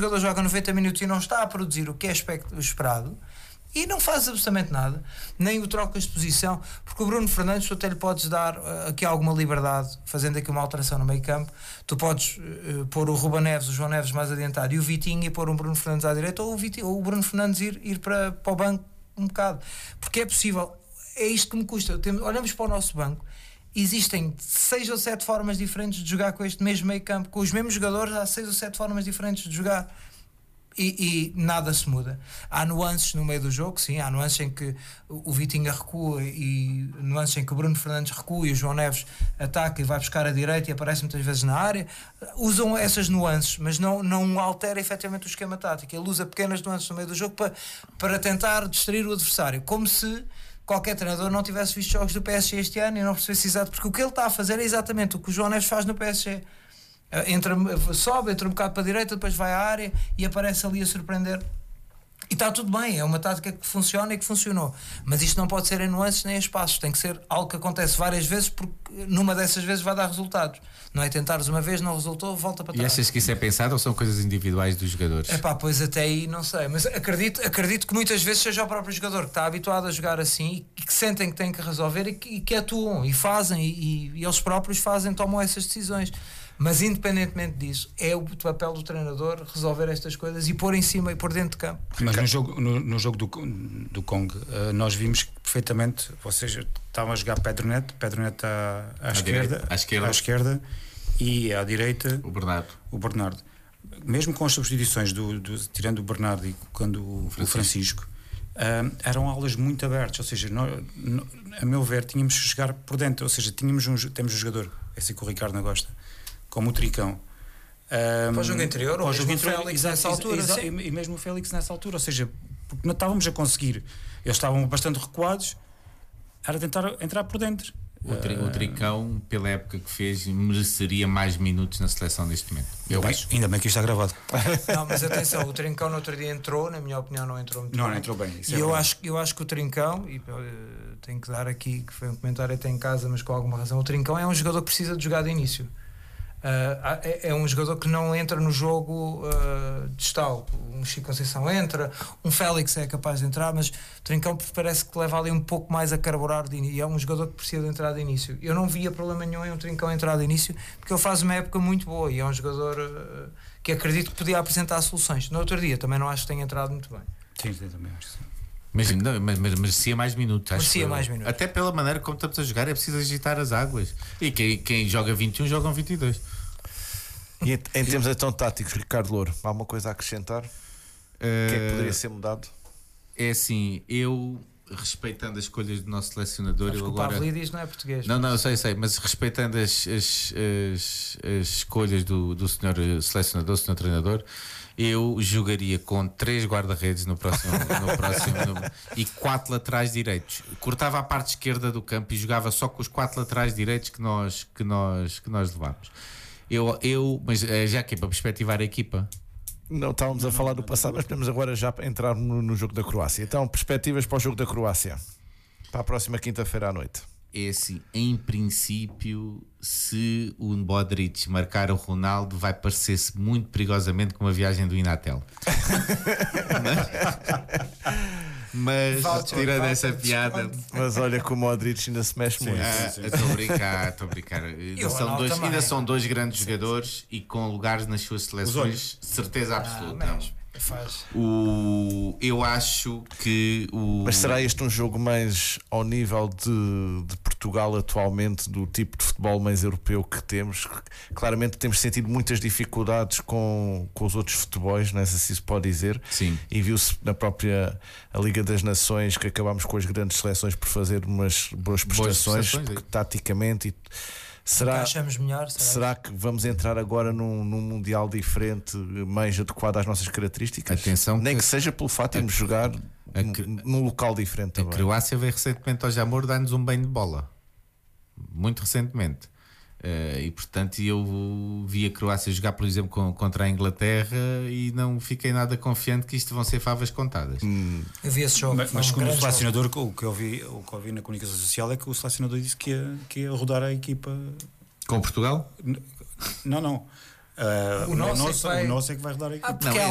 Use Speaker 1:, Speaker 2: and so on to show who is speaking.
Speaker 1: jogador joga 90 minutos e não está a produzir o que é esperado, e não faz absolutamente nada, nem o trocas de posição, porque o Bruno Fernandes, tu até lhe podes dar aqui alguma liberdade, fazendo aqui uma alteração no meio campo. Tu podes pôr o Ruben Neves, o João Neves mais adiantado e o Vitinho, e pôr um Bruno Fernandes à direita, ou o Bruno Fernandes ir para o banco um bocado, porque é possível. É isto que me custa. Olhamos para o nosso banco, existem 6 ou 7 formas diferentes de jogar com este mesmo meio campo, com os mesmos jogadores. Há 6 ou 7 formas diferentes de jogar. E nada se muda. Há nuances no meio do jogo, sim, há nuances em que o Vitinha recua e nuances em que o Bruno Fernandes recua e o João Neves ataca e vai buscar a direita e aparece muitas vezes na área. Usam essas nuances, mas não altera efetivamente o esquema tático. Ele usa pequenas nuances no meio do jogo para tentar distrair o adversário, como se qualquer treinador não tivesse visto jogos do PSG este ano e não percebesse exato, porque o que ele está a fazer é exatamente o que o João Neves faz no PSG. Sobe, entra um bocado para a direita, depois vai à área e aparece ali a surpreender. E está tudo bem, é uma tática que funciona e que funcionou, mas isto não pode ser em nuances nem em espaços, tem que ser algo que acontece várias vezes, porque numa dessas vezes vai dar resultados. Não é tentares uma vez, não resultou, volta para trás.
Speaker 2: E achas que isso é pensado ou são coisas individuais dos jogadores?
Speaker 1: Pois até aí não sei, mas acredito que muitas vezes seja o próprio jogador que está habituado a jogar assim e que sentem que têm que resolver e que atuam e fazem e eles próprios tomam essas decisões. Mas independentemente disso, é o papel do treinador resolver estas coisas e pôr em cima e pôr dentro de campo.
Speaker 3: Mas no jogo do Congo, nós vimos que perfeitamente, ou seja, estavam a jogar Pedro Neto à esquerda e à direita o Bernardo. Mesmo com as substituições tirando o Bernardo e colocando o Francisco, eram aulas muito abertas, ou seja, a meu ver tínhamos que jogar por dentro, ou seja, temos um jogador, esse que o Ricardo não gosta, como o Tricão,
Speaker 1: para o jogo interior, ou mesmo o Félix nessa altura,
Speaker 3: e mesmo o Félix nessa altura, ou seja, porque não estávamos a conseguir, eles estavam bastante recuados, era tentar entrar por dentro.
Speaker 2: O Tricão, pela época que fez, mereceria mais minutos na seleção neste momento.
Speaker 3: Eu acho. Ainda bem que isto está gravado.
Speaker 1: Não, mas atenção, o Trincão no outro dia entrou, na minha opinião não entrou muito bem.
Speaker 3: Não entrou bem.
Speaker 1: E eu acho que o Trincão, e tenho que dar aqui, que foi um comentário até em casa, mas com alguma razão, o Trincão é um jogador que precisa de jogar de início. É um jogador que não entra no jogo de estalo. Um Chico Conceição entra, um Félix é capaz de entrar, mas o Trincão parece que leva ali um pouco mais a carburar de início, e é um jogador que precisa de entrar de início. Eu não via problema nenhum em um Trincão entrar de início, porque ele faz uma época muito boa e é um jogador que acredito que podia apresentar soluções. No outro dia também não acho que tenha entrado muito bem.
Speaker 3: Sim, também acho que sim.
Speaker 2: Mas merecia mais minutos.
Speaker 1: Merecia mais minutos.
Speaker 2: Até pela maneira como estamos a jogar, é preciso agitar as águas. E quem joga 21 jogam 22.
Speaker 4: E em termos então táticos, Ricardo Louro, há alguma coisa a acrescentar? O que é que poderia ser mudado?
Speaker 2: É assim, eu respeitando as escolhas do nosso selecionador,
Speaker 1: eu agora... O Pavlidis não é português.
Speaker 2: Não, eu sei, mas respeitando as escolhas do senhor selecionador, senhor treinador, eu jogaria com 3 guarda-redes no próximo e 4 laterais direitos. Cortava a parte esquerda do campo e jogava só com os 4 laterais direitos que nós levámos. Mas já que é para perspectivar a equipa.
Speaker 4: Não estávamos a falar do passado, mas podemos agora já entrar no jogo da Croácia. Então, perspectivas para o jogo da Croácia para a próxima quinta-feira à noite.
Speaker 2: É assim, em princípio, se o Modric marcar o Ronaldo, vai parecer-se muito perigosamente com uma viagem do Inatel. Mas tirando essa piada.
Speaker 4: Mas olha que o Modric ainda se mexe muito.
Speaker 2: Estou a brincar. Ainda são dois grandes jogadores e com lugares nas suas seleções, certeza absoluta. Eu acho que
Speaker 4: Mas será este um jogo mais ao nível de Portugal atualmente, do tipo de futebol mais europeu que temos? Claramente temos sentido muitas dificuldades com os outros futebols, não é, se assim se pode dizer.
Speaker 2: Sim.
Speaker 4: E viu-se na própria a Liga das Nações que acabámos com as grandes seleções por fazer umas boas prestações taticamente e
Speaker 1: achamos melhor,
Speaker 4: será que vamos entrar agora num Mundial diferente, mais adequado às nossas características?
Speaker 2: Atenção,
Speaker 4: nem que seja pelo fato de jogar num local diferente também.
Speaker 2: A Croácia veio recentemente ao Jamor dar-nos um banho de bola, muito recentemente, e portanto eu vi a Croácia jogar, por exemplo, contra a Inglaterra e não fiquei nada confiante que isto vão ser favas contadas.
Speaker 1: Eu vi esse jogo,
Speaker 3: mas segundo o selecionador, o que eu vi na comunicação social é que o selecionador disse que ia rodar a equipa
Speaker 2: com Portugal?
Speaker 3: Não. O nosso é que vai rodar a equipa.